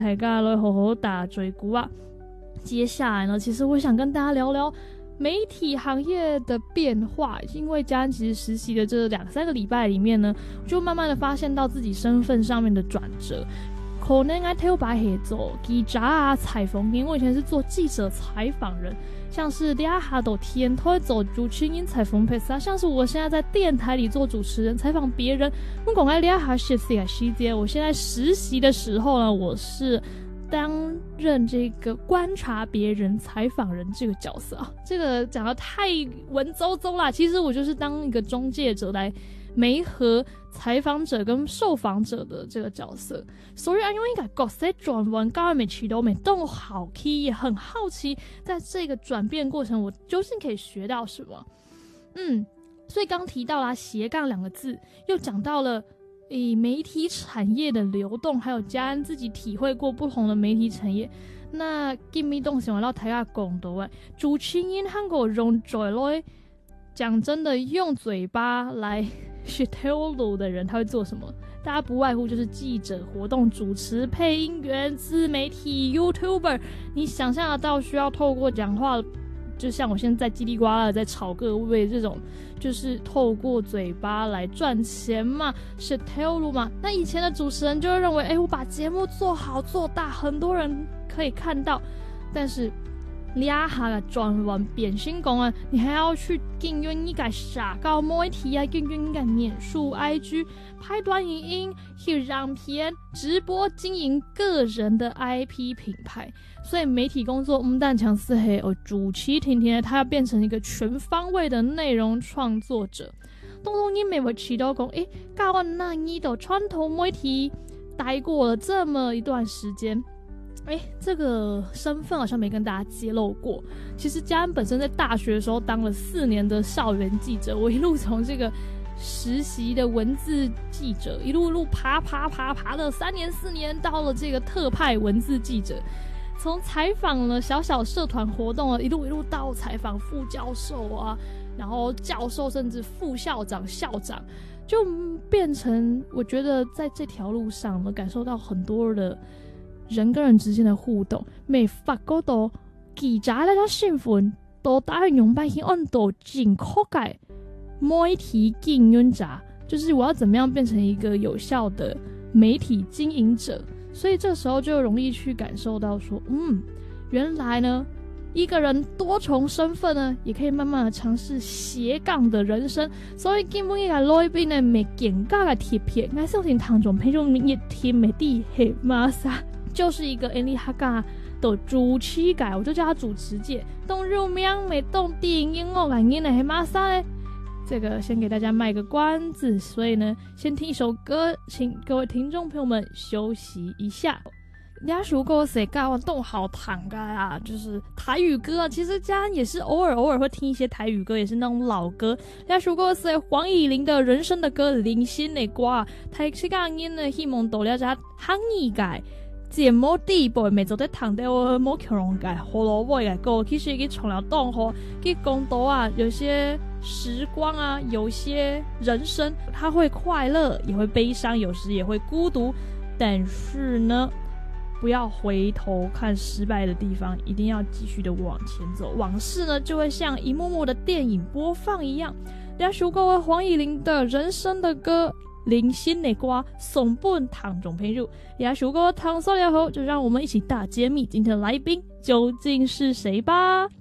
大家来好好打追股啊。接下来呢，其实我想跟大家聊聊媒体行业的变化，因为嘉恩其实实习的这2-3个礼拜里面呢，就慢慢的发现到自己身份上面的转折。可能我跳白黑做记者啊、采访员，我以前是做记者采访人，像是俩下都天都会做主持人采访配啊，像是我现在在电台里做主持人采访别人。我讲来俩下实习，我现在实习的时候呢，我是担任这个观察别人、采访人这个角色啊，这个讲得太文绉绉啦。其实我就是当一个中介者来媒合采访者跟受访者的这个角色。所以因为这个角色转换到每期都没动好奇，也很好奇，在这个转变过程，我究竟可以学到什么？所以刚提到啦，斜杠2个字，又讲到了媒体产业的流动，还有嘉恩自己体会过不同的媒体产业。那今日动想到大家讲到的主持人和我用嘴来讲，真的用嘴巴来去透露的人，他会做什么？大家不外乎就是记者、活动主持、配音员、自媒体、YouTuber。你想象得到需要透过讲话，就像我现在叽里呱啦的在吵各位这种，就是透过嘴巴来赚钱嘛，是透露嘛。那以前的主持人就会认为，我把节目做好做大，很多人可以看到，但是俩下的转换变成讲啊，你还要去经营你的社交媒体啊，经营你的脸书、IG， 拍短影音、去让片、直播，经营个人的 IP 品牌。所以媒体工作不但强是主持天天，他要变成一个全方位的内容创作者。当中你没有提到讲，教我那你的传统媒体待过了这么一段时间。这个身份好像没跟大家揭露过。其实嘉恩本身在大学的时候当了4年的校园记者，我一路从这个实习的文字记者，一路爬了3年4年，到了这个特派文字记者。从采访了小社团活动一路到采访副教授啊，然后教授，甚至副校长、校长，就变成我觉得在这条路上呢，感受到很多的人跟人之间的互动，未發覺到記者呢個身份都打用扮去按到正確嘅媒體經營者，就是我要怎麼樣變成一個有效的媒體經營者。所以這時候就容易去感受到說，原來呢一個人多重身份呢，也可以慢慢的嘗試斜槓的人生。所以基本一個來賓呢，未見家嘅貼片，我相信聽眾朋友們也聽未啲係馬莎。就是一个利哈嘎的主持界，我就叫他主持界。动入名没动电影哦，感应的黑马赛嘞。这个先给大家卖个关子，所以呢，先听一首歌，请各位听众朋友们休息一下。家如果谁搞动好躺噶啊，就是台语歌啊。其实嘉恩也是偶尔会听一些台语歌，也是那种老歌。家如果是黄以玲的人生的歌，零星的歌，台语讲音呢，希望到了只行业界。节目第一部每周在谈到我冇強容嘅胡蘿蔔嘅歌，其實已經從了動後，佢講到啊，有些時光啊，有些人生，他會快樂，也會悲傷，有時也會孤獨，但是呢，不要回頭看失敗的地方，一定要繼續的往前走。往事呢，就會像一幕幕的電影播放一樣。大家熟過黃以玲的人生的歌。零星的歌送本唐中朋友，也如果唐说了后，就让我们一起大揭秘今天的来宾究竟是谁吧。